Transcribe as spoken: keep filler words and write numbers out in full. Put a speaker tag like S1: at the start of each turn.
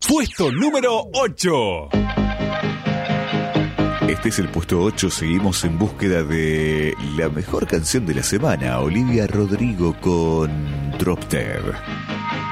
S1: Puesto número ocho.
S2: Este es el puesto ocho. Seguimos en búsqueda de la mejor canción de la semana. Olivia Rodrigo con Drop Dead.